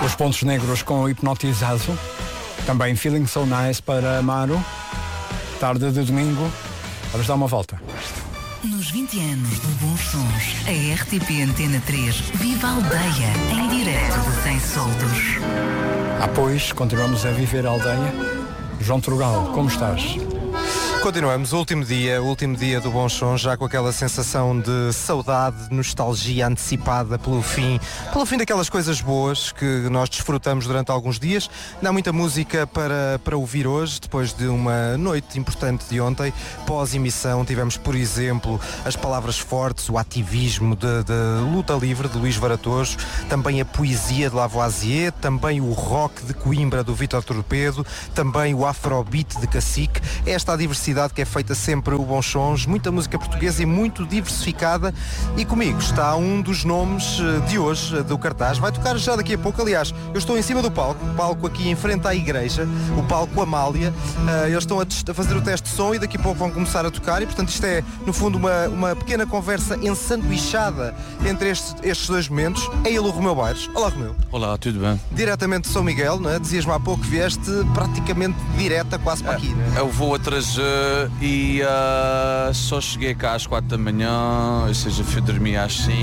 Os Pontos Negros com Hipnotizado. Também Feeling So Nice para Amaro. Tarde de domingo. Vamos dar uma volta. Nos 20 anos de Bons Sons, a RTP Antena 3 vive a aldeia em direto de Sem Soltos. Pois, continuamos a viver a aldeia. João Trugal, como estás? Continuamos, o último dia do Bons Sons, já com aquela sensação de saudade, nostalgia antecipada pelo fim daquelas coisas boas que nós desfrutamos durante alguns dias. Não há muita música para ouvir hoje, depois de uma noite importante de ontem. Pós-emissão tivemos, por exemplo, as palavras fortes, o ativismo de luta livre de Luís Varatojo, também a poesia de Lavoisier, também o rock de Coimbra do Vítor Torpedo, também o afrobeat de Cacique. Esta a diversidade que é feita sempre o Bons Sons, muita música portuguesa e muito diversificada, e comigo está um dos nomes de hoje do cartaz. Vai tocar já daqui a pouco. Aliás, eu estou em cima do palco, o palco aqui em frente à igreja, o palco Amália. Eles estão a fazer o teste de som e daqui a pouco vão começar a tocar, e portanto isto é no fundo uma pequena conversa ensanduichada entre estes dois momentos. É ele o Romeu Baires. Olá, Romeu. Olá, tudo bem? Diretamente de São Miguel, não é? Dizias-me há pouco que vieste praticamente direta quase para aqui, não é? Eu vou atrás e só cheguei cá às 4 da manhã, ou seja, fui dormir às 5,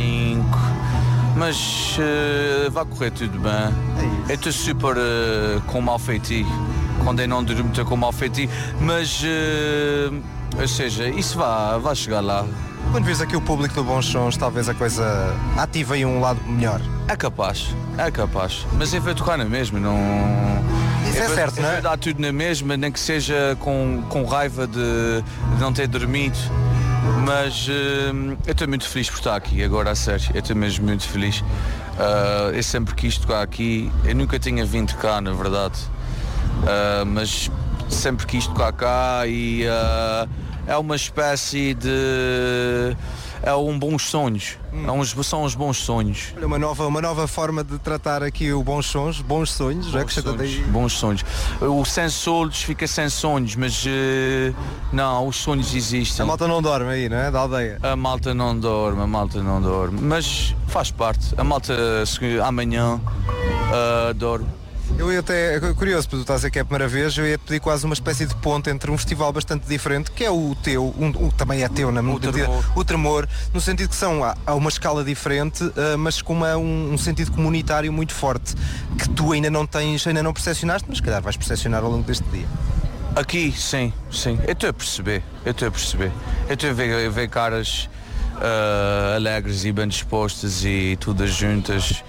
mas vai correr tudo bem. Eu estou super com mau feitio, quando eu não durmo estou com mau feitio, mas ou seja, isso vai chegar lá. Quando vês aqui o público do Bons Sons, talvez a coisa ativa aí um lado melhor. É capaz, mas eu vou tocar na mesma, não... Isso é certo, não é? Dar tudo na mesma, nem que seja com raiva de não ter dormido. Mas eu estou muito feliz por estar aqui, agora a sério. Eu estou mesmo muito feliz. Eu sempre quis tocar aqui. Eu nunca tinha vindo cá, na verdade. Mas sempre quis tocar cá e é uma espécie de... É bons sonhos. São os bons sonhos. Olha, uma nova forma de tratar aqui o Bons Sons, bons sonhos. Bons sonhos. O sem soltos fica sem sonhos, mas não, os sonhos existem. A malta não dorme aí, não é? Da aldeia. A malta não dorme, mas faz parte. A malta amanhã dorme. Eu ia até, curioso, porque tu estás aqui a primeira vez, eu ia te pedir quase uma espécie de ponte entre um festival bastante diferente, que é o teu, também é teu, o Tremor, no sentido que há uma escala diferente, mas com um sentido comunitário muito forte, que tu ainda não percepcionaste, mas se calhar vais percepcionar ao longo deste dia. Aqui, sim. Eu estou a perceber. Eu estou a ver caras alegres e bem dispostas e todas juntas.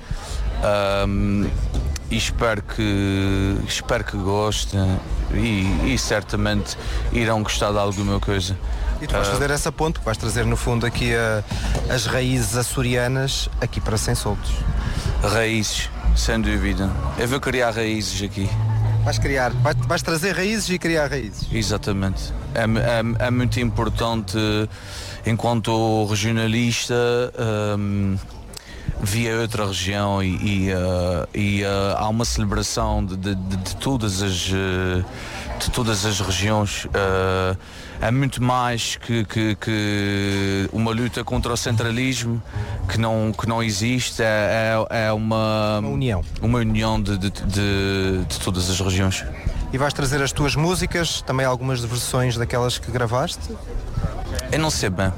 E espero que gostem e certamente irão gostar de alguma coisa. E tu vais fazer essa ponte, vais trazer no fundo aqui as raízes açorianas aqui para Sem Soltos. Raízes, sem dúvida. Eu vou criar raízes aqui. Vais trazer raízes e criar raízes. Exatamente. É muito importante, enquanto regionalista, via outra região e há uma celebração de todas as regiões. É muito mais que uma luta contra o centralismo que não existe, é uma união de todas as regiões. E vais trazer as tuas músicas, também algumas versões daquelas que gravaste? Eu não sei bem.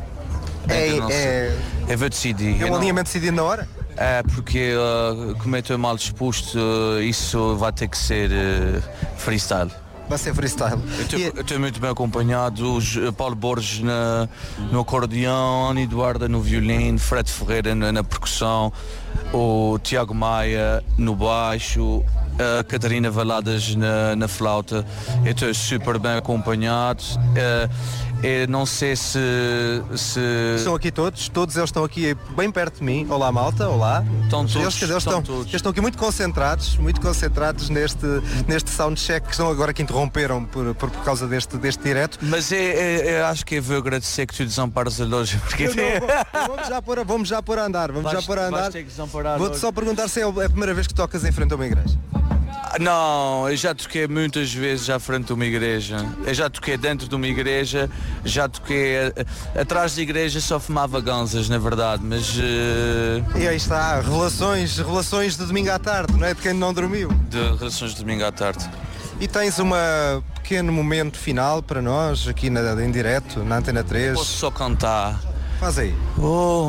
Eu vou decidir. É um alinhamento decidido na hora? É, porque como eu estou mal disposto, isso vai ter que ser freestyle. Vai ser freestyle. Eu estou muito bem acompanhado. Paulo Borges no acordeão, Ana Eduarda no violino, Fred Ferreira na percussão, o Tiago Maia no baixo, a Catarina Valadas na flauta. Eu estou super bem acompanhado. Eu não sei se... Estão aqui todos eles estão aqui bem perto de mim. Olá, malta, olá. Eles estão aqui muito concentrados neste soundcheck, que estão agora que interromperam por causa deste direto. Mas eu acho que eu vou agradecer que tu desampares a loja, porque... Vamos já pôr a andar. Vais ter que desamparar. Vou-te só perguntar se é a primeira vez que tocas em frente a uma igreja. Não, eu já toquei muitas vezes à frente de uma igreja. Eu já toquei dentro de uma igreja, já toquei atrás da igreja, só fumava ganzas, na verdade, mas... E aí está, relações de domingo à tarde, não é? De quem não dormiu. De relações de domingo à tarde. E tens um pequeno momento final para nós, aqui em direto, na Antena 3. Posso só cantar? Faz aí. Oh.